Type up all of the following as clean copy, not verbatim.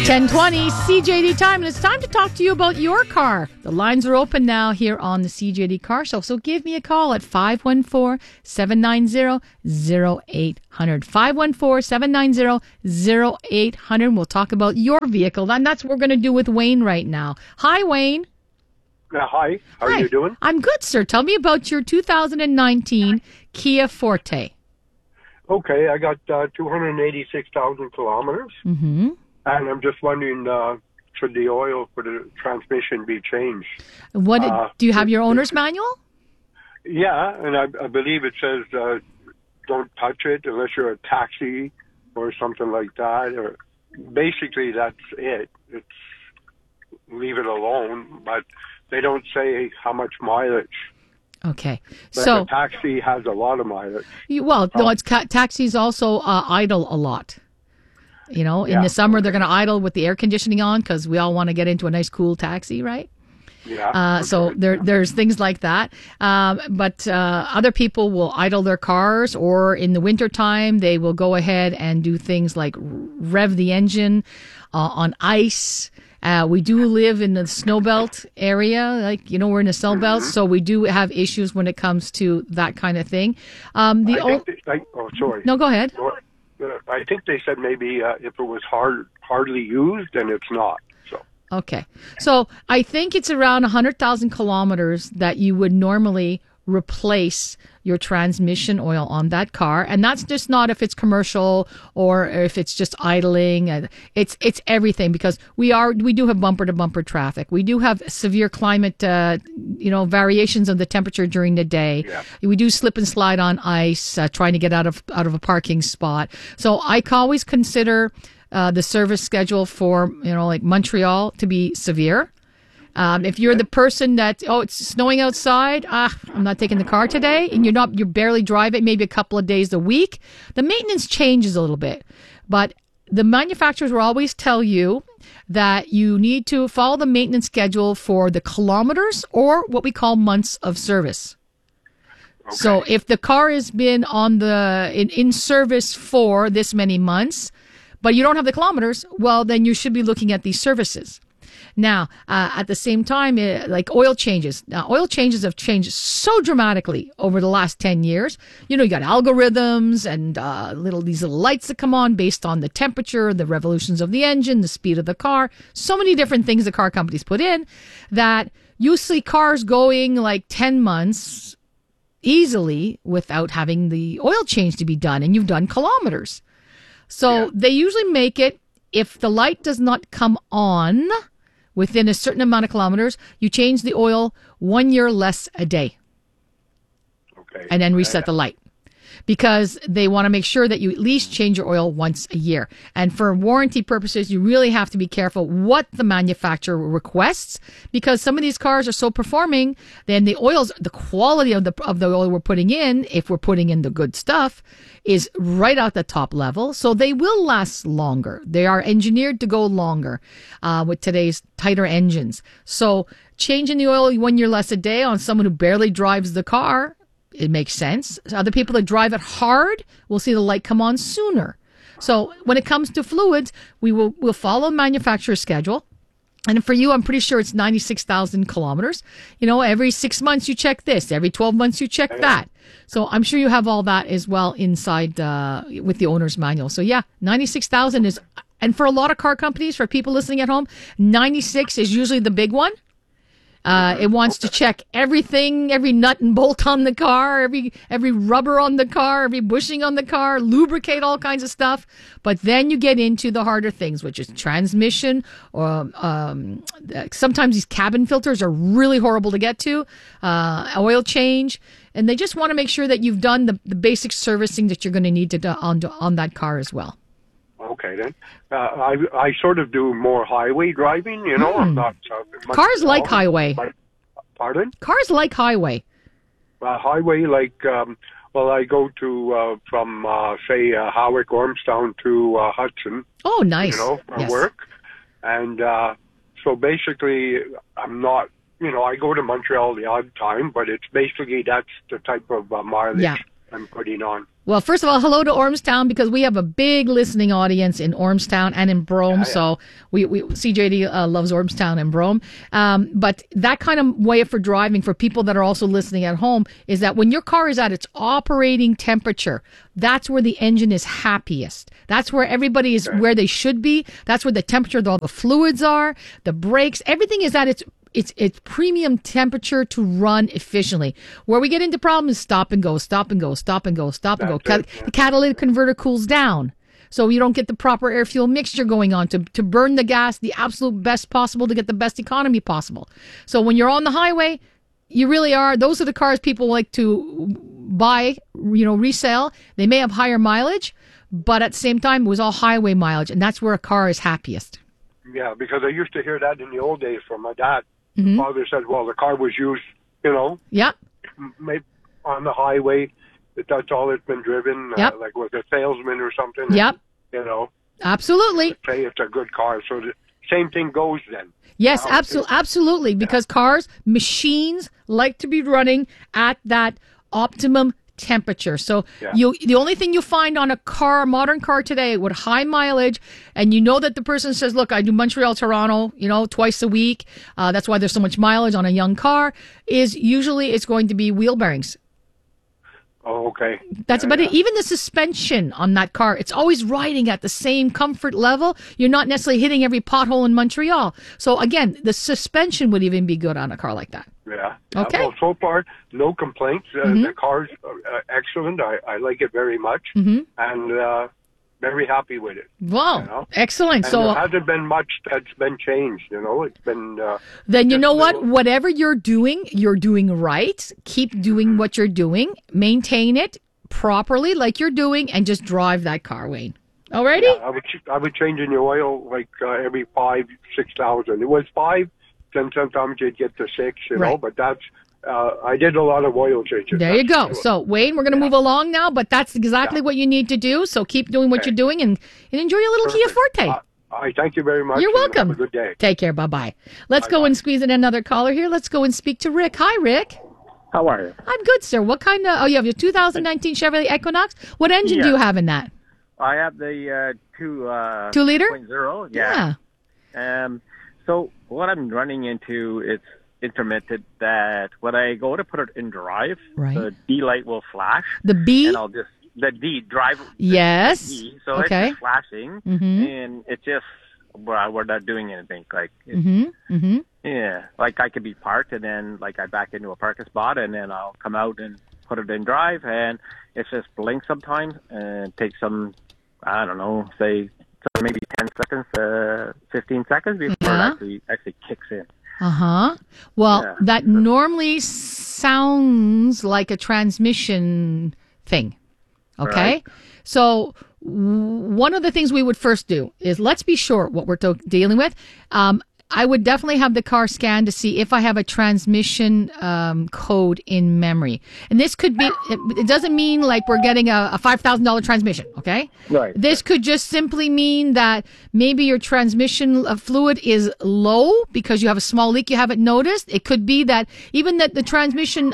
10:20 CJD time, and it's time to talk to you about your car. The lines are open now here on the CJD Car Show, so give me a call at 514-790-0800. 514-790-0800. We'll talk about your vehicle, and that's what we're going to do with Wayne right now. Hi, Wayne. Hi. How are you doing? I'm good, sir. Tell me about your 2019 Kia Forte. Okay, I got 286,000 kilometers. Mm-hmm. And I'm just wondering, should the oil for the transmission be changed? Do you have your owner's manual? Yeah, and I believe it says don't touch it unless you're a taxi or something like that. Or basically, that's it. It's leave it alone, but they don't say how much mileage. Okay, but so a taxi has a lot of mileage. Taxis also idle a lot. You know, in the summer, they're going to idle with the air conditioning on because we all want to get into a nice, cool taxi, right? Yeah. So there's things like that. But other people will idle their cars, or in the wintertime, they will go ahead and do things like rev the engine on ice. We do live in the snowbelt area, we're in the snowbelt, so we do have issues when it comes to that kind of thing. Sorry. No, go ahead. I think they said maybe if it was hardly used, then it's not. So. Okay. So I think it's around 100,000 kilometers that you would normally replace your transmission oil on that car. And that's just not if it's commercial or if it's just idling. It's everything, because we do have bumper to bumper traffic. We do have severe climate, variations of the temperature during the day. Yeah. We do slip and slide on ice, trying to get out of a parking spot. So I always consider the service schedule for, like Montreal to be severe. If you're the person that, it's snowing outside, I'm not taking the car today, and you barely drive it maybe a couple of days a week, the maintenance changes a little bit. But the manufacturers will always tell you that you need to follow the maintenance schedule for the kilometers, or what we call months of service. Okay. So if the car has been in service for this many months, but you don't have the kilometers, well, then you should be looking at these services. Now, at the same time, like oil changes. Now, oil changes have changed so dramatically over the last 10 years. You got algorithms and these little lights that come on based on the temperature, the revolutions of the engine, the speed of the car. So many different things the car companies put in that you see cars going like 10 months easily without having the oil change to be done, and you've done kilometers. So they usually make it, if the light does not come on within a certain amount of kilometers, you change the oil 1 year less a day. Okay. And then reset the light. Because they want to make sure that you at least change your oil once a year. And for warranty purposes, you really have to be careful what the manufacturer requests, because some of these cars are so performing, then the quality of the oil we're putting in, if we're putting in the good stuff, is right at the top level. So they will last longer. They are engineered to go longer with today's tighter engines. So changing the oil 1 year less a day on someone who barely drives the car, it makes sense. Other people that drive it hard will see the light come on sooner. So when it comes to fluids, we'll follow manufacturer's schedule. And for you, I'm pretty sure it's 96,000 kilometers. Every 6 months you check this. Every 12 months you check that. So I'm sure you have all that as well inside with the owner's manual. So 96,000 is, and for a lot of car companies, for people listening at home, 96 is usually the big one. It wants to check everything, every nut and bolt on the car, every rubber on the car, every bushing on the car, lubricate all kinds of stuff. But then you get into the harder things, which is transmission, or sometimes these cabin filters are really horrible to get to, oil change. And they just want to make sure that you've done the basic servicing that you're going to need to do on that car as well. Okay, then. I sort of do more highway driving, I'm not... Cars like highway. Pardon? Cars like highway. Highway, I go to, from, say, Howick, Ormstown to Hudson. Oh, nice. For work. And so basically, I'm not... I go to Montreal the odd time, but it's basically that's the type of mileage I'm putting on. Well, first of all, hello to Ormstown, because we have a big listening audience in Ormstown and in Brome. Yeah. So we CJD loves Ormstown and Brome. But that kind of way for driving for people that are also listening at home is that when your car is at its operating temperature, that's where the engine is happiest. That's where everybody is where they should be. That's where the temperature of all the fluids are, the brakes, everything is at its premium temperature to run efficiently. Where we get into problems is stop and go, stop and go, stop and go, stop and go. The catalytic converter cools down, so you don't get the proper air fuel mixture going on to burn the gas the absolute best possible to get the best economy possible. So when you're on the highway, you really are. Those are the cars people like to buy, resale. They may have higher mileage, but at the same time, it was all highway mileage, and that's where a car is happiest. Yeah, because I used to hear that in the old days from my dad. Mm-hmm. Father said, well, the car was used, Yep. maybe on the highway. That's all it's been driven, Yep. like with a salesman or something. Yep. And, Absolutely. say it's a good car. So the same thing goes then. Yes, absolutely. Because cars, machines like to be running at that optimum temperature. So the only thing you find on a modern car today with high mileage, and that the person says, look, I do Montreal, Toronto, twice a week. That's why there's so much mileage on a young car, is usually it's going to be wheel bearings. Oh, okay. That's about it. Even the suspension on that car, it's always riding at the same comfort level. You're not necessarily hitting every pothole in Montreal. So again, the suspension would even be good on a car like that. Yeah. Okay. Well, so far, no complaints. The car's excellent. I like it very much. Mm-hmm. And very happy with it. Wow. Excellent. And so there hasn't been much that's been changed. It's been... then you know what? Whatever you're doing right. Keep doing what you're doing. Maintain it properly like you're doing, and just drive that car, Wayne. Alrighty? Yeah, I would change in the oil like every 5,000-6,000. It was 5, then sometimes you'd get to 6, but that's... I did a lot of oil changes. There you go. So, Wayne, we're going to move along now, but that's exactly what you need to do. So keep doing what you're doing and enjoy your little Kia Forte. I thank you very much. You're welcome. Have a good day. Take care. Bye-bye. Let's go and squeeze in another caller here. Let's go and speak to Rick. Hi, Rick. How are you? I'm good, sir. What kind of... Oh, you have your 2019 Chevrolet Equinox? What engine do you have in that? I have the 2-liter? 2.0. Yeah. So what I'm running into, it's intermittent, that when I go to put it in drive, the D light will flash. The B? And I'll just... The D, drive. Yes. The D, so it's just flashing, and it just... we're not doing anything. Like, yeah, like I could be parked, and then like I back into a parking spot, and then I'll come out and put it in drive, and it just blinks sometimes, and takes some, I don't know, say maybe 10 seconds, 15 seconds before it actually kicks in. Well, that normally sounds like a transmission thing. Okay? Right. So one of the things we would first do is let's be sure what we're dealing with. I would definitely have the car scanned to see if I have a transmission code in memory. And this could be, it doesn't mean like we're getting a $5,000 transmission, okay? Right. This could just simply mean that maybe your transmission fluid is low because you have a small leak you haven't noticed. It could be that even that the transmission,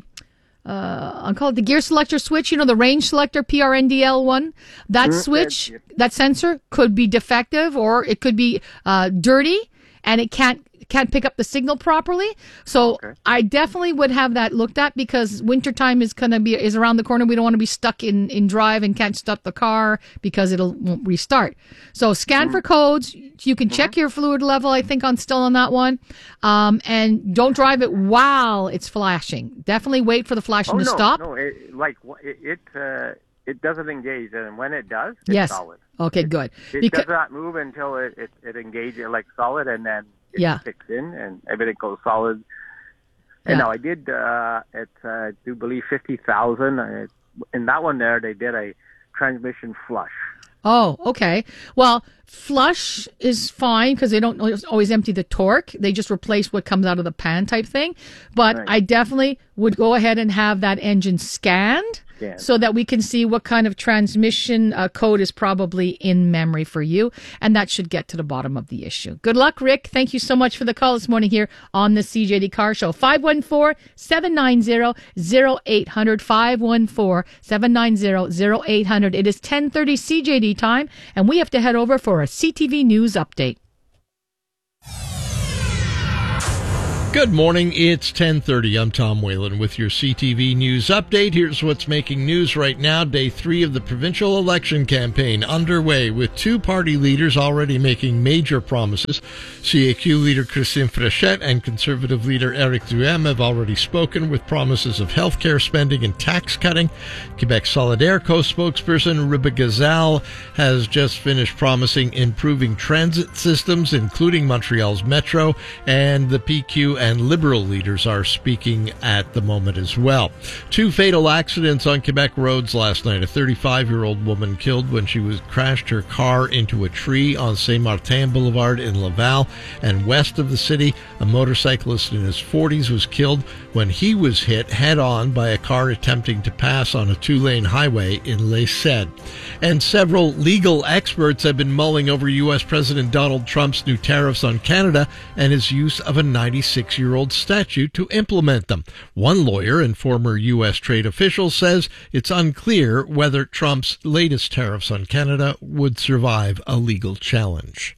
I'll call it the gear selector switch, the range selector, PRNDL one, that switch, that sensor could be defective, or it could be dirty, and it can't pick up the signal properly. So I definitely would have that looked at, because wintertime is around the corner. We don't want to be stuck in drive and can't stop the car because won't restart. So scan for codes. You can check your fluid level, I think, still on that one. And don't drive it while it's flashing. Definitely wait for the flashing to stop. No, it doesn't engage, and when it does, it's solid. Okay, good. It does not move until it engages like solid, and then it kicks in, and everything goes solid. And now I did, I do believe 50,000. In that one there, they did a transmission flush. Oh, okay. Well, flush is fine because they don't always empty the torque. They just replace what comes out of the pan type thing. But I definitely would go ahead and have that engine scanned so that we can see what kind of transmission code is probably in memory for you. And that should get to the bottom of the issue. Good luck, Rick. Thank you so much for the call this morning here on the CJD Car Show. 514-790-0800. 514-790-0800. It is 10:30 CJD time, and we have to head over for a CTV News update. Good morning. It's 10:30. I'm Tom Whalen with your CTV News update. Here's what's making news right now. Day 3 of the provincial election campaign underway, with two party leaders already making major promises. CAQ leader Christine Frechette and Conservative leader Éric Duhem have already spoken with promises of healthcare spending and tax cutting. Quebec Solidaire co-spokesperson Ruba Gazal has just finished promising improving transit systems, including Montreal's metro, and the PQ and Liberal leaders are speaking at the moment as well. Two fatal accidents on Quebec roads last night. A 35-year-old woman killed when she crashed her car into a tree on Saint-Martin Boulevard in Laval. And west of the city, a motorcyclist in his 40s was killed when he was hit head-on by a car attempting to pass on a two-lane highway in Les Cèdres. And several legal experts have been mulling over U.S. President Donald Trump's new tariffs on Canada and his use of a 96-year-old statute to implement them. One lawyer and former U.S. trade official says it's unclear whether Trump's latest tariffs on Canada would survive a legal challenge.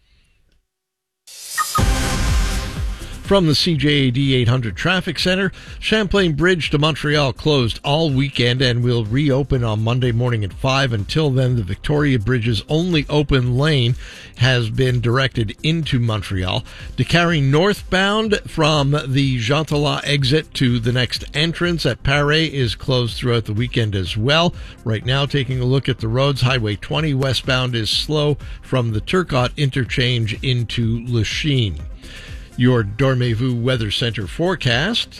From the CJAD 800 Traffic Center, Champlain Bridge to Montreal closed all weekend and will reopen on Monday morning at 5. Until then, the Victoria Bridge's only open lane has been directed into Montreal. Décarie northbound from the Jean Talon exit to the next entrance at Paris is closed throughout the weekend as well. Right now, taking a look at the roads, Highway 20 westbound is slow from the Turcotte interchange into Lachine. Your Dormez-vous Weather Center forecast.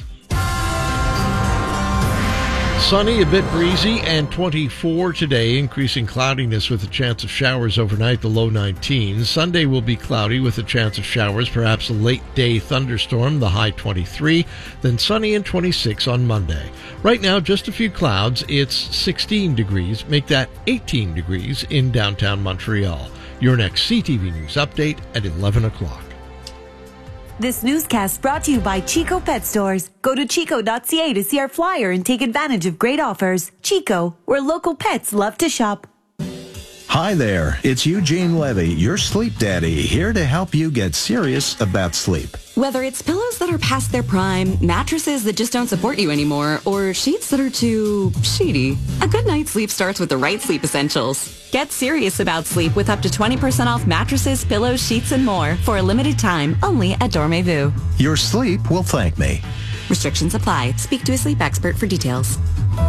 Sunny, a bit breezy, and 24 today, increasing cloudiness with a chance of showers overnight, the low 19. Sunday will be cloudy with a chance of showers, perhaps a late-day thunderstorm, the high 23. Then sunny and 26 on Monday. Right now, just a few clouds. It's 16 degrees. Make that 18 degrees in downtown Montreal. Your next CTV News update at 11 o'clock. This newscast brought to you by Chico Pet Stores. Go to chico.ca to see our flyer and take advantage of great offers. Chico, where local pets love to shop. Hi there, it's Eugene Levy, your sleep daddy, here to help you get serious about sleep. Whether it's pillows that are past their prime, mattresses that just don't support you anymore, or sheets that are too sheety, a good night's sleep starts with the right sleep essentials. Get serious about sleep with up to 20% off mattresses, pillows, sheets, and more for a limited time only at Dormez-vous. Your sleep will thank me. Restrictions apply. Speak to a sleep expert for details.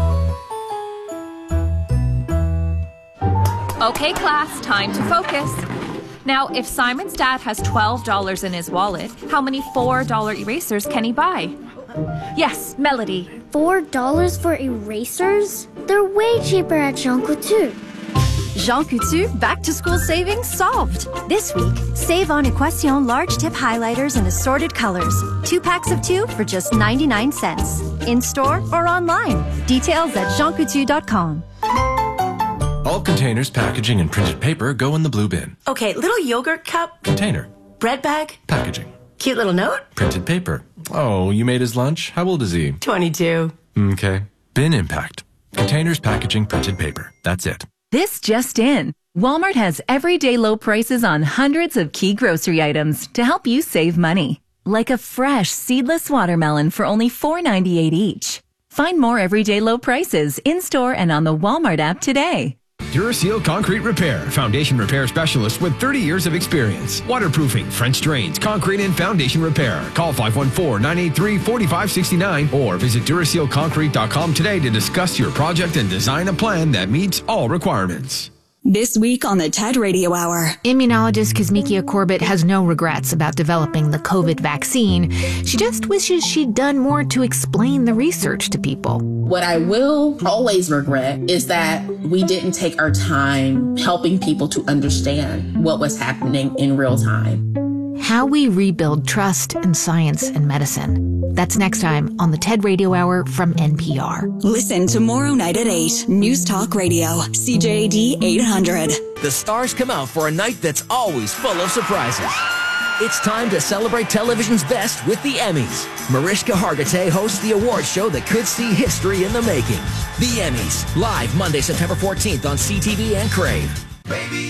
Okay, class, time to focus. Now, if Simon's dad has $12 in his wallet, how many $4 erasers can he buy? Yes, Melody. $4 for erasers? They're way cheaper at Jean Coutu. Jean Coutu back-to-school savings solved. This week, save on Equation large tip highlighters in assorted colors. 2 packs of 2 for just 99 cents. In-store or online. Details at jeancoutu.com. All containers, packaging, and printed paper go in the blue bin. Okay, little yogurt cup. Container. Bread bag. Packaging. Cute little note. Printed paper. Oh, you made his lunch? How old is he? 22. Okay. Bin impact. Containers, packaging, printed paper. That's it. This just in. Walmart has everyday low prices on hundreds of key grocery items to help you save money. Like a fresh seedless watermelon for only $4.98 each. Find more everyday low prices in-store and on the Walmart app today. Duraseal Concrete Repair, foundation repair specialist with 30 years of experience. Waterproofing, French drains, concrete and foundation repair. Call 514-983-4569 or visit DurasealConcrete.com today to discuss your project and design a plan that meets all requirements. This week on the TED Radio Hour. Immunologist Kizzmekia Corbett has no regrets about developing the COVID vaccine. She just wishes she'd done more to explain the research to people. What I will always regret is that we didn't take our time helping people to understand what was happening in real time. how we rebuild trust in science and medicine. That's next time on the TED Radio Hour from NPR. Listen tomorrow night at 8. News Talk Radio, CJAD 800. The stars come out for a night that's always full of surprises. It's time to celebrate television's best with the Emmys. Mariska Hargitay hosts the award show that could see history in the making. The Emmys, live Monday, September 14th on CTV and Crave. Baby.